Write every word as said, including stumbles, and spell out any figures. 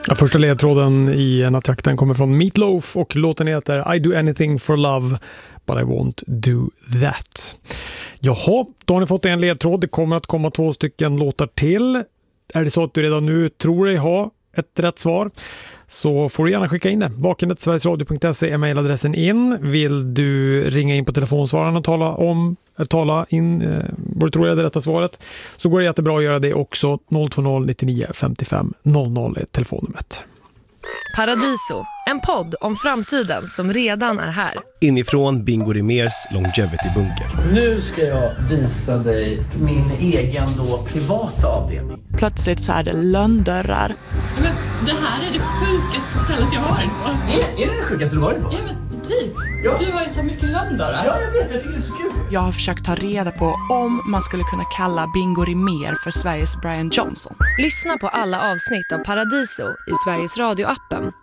Ja, första ledtråden i en attack, den kommer från Meat Loaf och låten heter I do anything for love but I won't do that. Jaha, då har ni fått en ledtråd. Det kommer att komma två stycken låtar till. Är det så att du redan nu tror dig ha ett rätt svar, så får du gärna skicka in det. vakendet sverigesradio punkt se är mejladressen in. Vill du ringa in på telefonsvararen och tala om tala in eh, vad du tror är det rätta svaret, så går det jättebra att göra det också. Noll två noll nittionio femtiofem noll noll är telefonnumret. Paradiso, en podd om framtiden som redan är här. Inifrån Bingo Rimérs Longevity-bunker. Nu ska jag visa dig min egen då privata avdelning. Plötsligt så är det lönndörrar. Men det här är det sjukaste stället jag har varit på. Är, är det det sjukaste du varit på? Ja, men typ. Ja. Du har ju så mycket lönndörrar. Ja, jag vet. Jag tycker det är så kul. Jag har försökt ta reda på om man skulle kunna kalla Bingo Rimér för Sveriges Brian Johnson. Lyssna på alla avsnitt av Paradiso i Sveriges Radio-appen